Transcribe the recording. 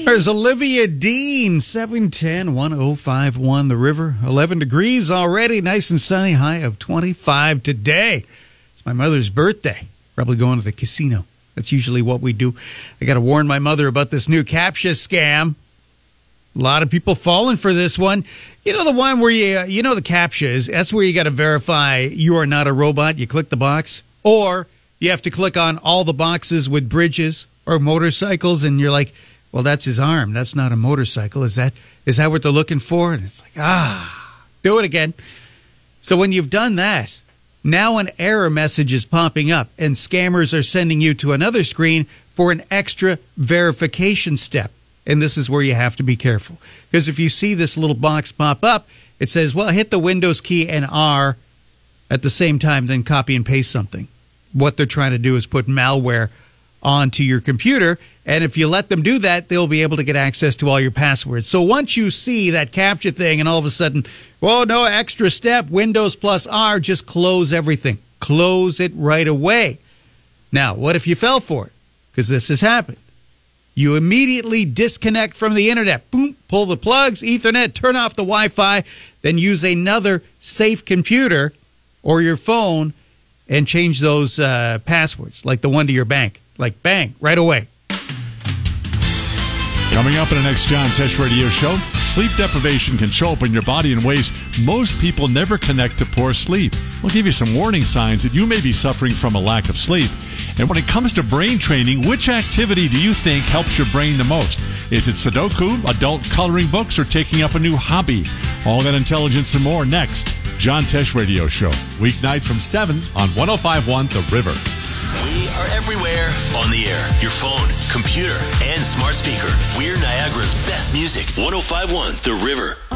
There's Olivia Dean, 710-1051, The River. 11 degrees already, nice and sunny, high of 25 today. It's my mother's birthday. Probably going to the casino. That's usually what we do. I got to warn my mother about this new CAPTCHA scam. A lot of people falling for this one. You know the one where you know the CAPTCHA is, that's where you got to verify you are not a robot. You click the box. Or you have to click on all the boxes with bridges or motorcycles, and you're like, well, that's his arm. That's not a motorcycle. Is that what they're looking for? And it's like, do it again. So when you've done that, now an error message is popping up, and scammers are sending you to another screen for an extra verification step. And this is where you have to be careful. Because if you see this little box pop up, it says, well, hit the Windows key and R at the same time, then copy and paste something. What they're trying to do is put malware onto your computer, and if you let them do that, they'll be able to get access to all your passwords. So once you see that CAPTCHA thing and all of a sudden, well, no extra step, Windows plus R, just close everything. Close it right away. Now, what if you fell for it? Because this has happened. You immediately disconnect from the internet. Boom, pull the plugs, Ethernet, turn off the Wi-Fi, then use another safe computer or your phone and change those passwords, like the one to your bank. Like, bang, right away. Coming up in the next John Tesh Radio Show, sleep deprivation can show up in your body in ways most people never connect to poor sleep. We'll give you some warning signs that you may be suffering from a lack of sleep. And when it comes to brain training, which activity do you think helps your brain the most? Is it Sudoku, adult coloring books, or taking up a new hobby? All that intelligence and more next. John Tesh Radio Show, weeknight from 7 on 105.1 The River. We are everywhere. On the air, your phone, computer, and smart speaker. We're Niagara's best music. 105.1 The River.